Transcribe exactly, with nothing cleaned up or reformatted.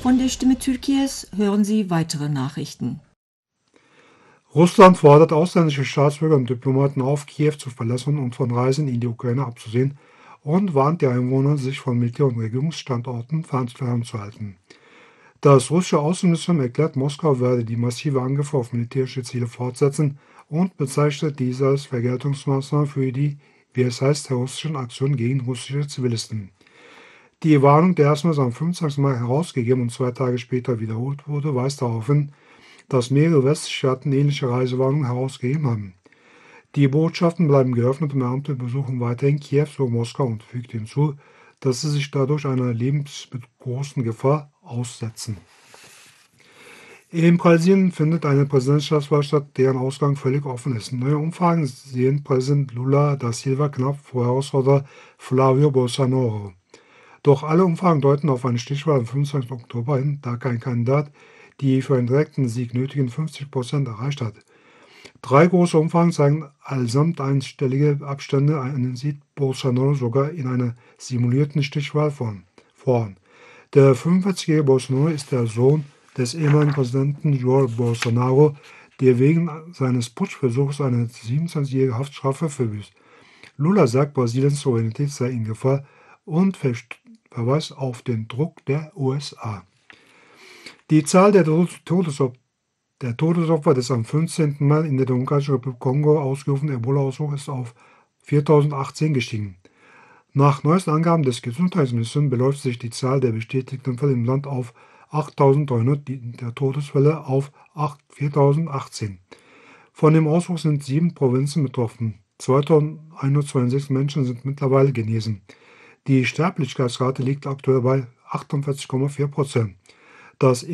Von der Stimme Türkiye's hören Sie weitere Nachrichten. Russland fordert ausländische Staatsbürger und Diplomaten auf, Kiew zu verlassen und von Reisen in die Ukraine abzusehen und warnt die Einwohner, sich von Militär- und Regierungsstandorten fernzuhalten. Das russische Außenministerium erklärt, Moskau werde die massive Angriffe auf militärische Ziele fortsetzen und bezeichnet dies als Vergeltungsmaßnahme für die, wie es heißt, terroristischen Aktionen gegen russische Zivilisten. Die Warnung, die erstmals am fünfundzwanzigsten Mai herausgegeben und zwei Tage später wiederholt wurde, weist darauf hin, dass mehrere westliche Staaten ähnliche Reisewarnungen herausgegeben haben. Die Botschaften bleiben geöffnet und Beamte besuchen weiterhin Kiew sowie Moskau und fügt hinzu, dass sie sich dadurch einer lebensgroßen Gefahr aussetzen. In Brasilien findet eine Präsidentschaftswahl statt, deren Ausgang völlig offen ist. Neue Umfragen sehen Präsident Lula da Silva knapp vor Herausforderer Flávio Bolsonaro. Doch alle Umfragen deuten auf eine Stichwahl am fünfundzwanzigsten Oktober hin, da kein Kandidat die für einen direkten Sieg nötigen fünfzig Prozent erreicht hat. Drei große Umfragen zeigen allesamt einstellige Abstände, einen sieht Bolsonaro sogar in einer simulierten Stichwahl vor. Der fünfundvierzigjährige Bolsonaro ist der Sohn des ehemaligen Präsidenten Jair Bolsonaro, der wegen seines Putschversuchs eine siebenundzwanzigjährige Haftstrafe verbüßt. Lula sagt, Brasiliens Souveränität sei in Gefahr und verweist auf den Druck der U S A. Die Zahl der, Todesop der Todesopfer des am fünfzehnten Mai in der Demokratischen Republik Kongo ausgerufenen Ebola-Ausbruchs ist auf viertausendachtzehn gestiegen. Nach neuesten Angaben des Gesundheitsministeriums beläuft sich die Zahl der bestätigten Fälle im Land auf achttausenddreihundert, der Todesfälle auf viertausendachtzehn. Von dem Ausbruch sind sieben Provinzen betroffen. zweitausendeinhundertzweiundsechzig Menschen sind mittlerweile genesen. Die Sterblichkeitsrate liegt aktuell bei achtundvierzig Komma vier Prozent. Das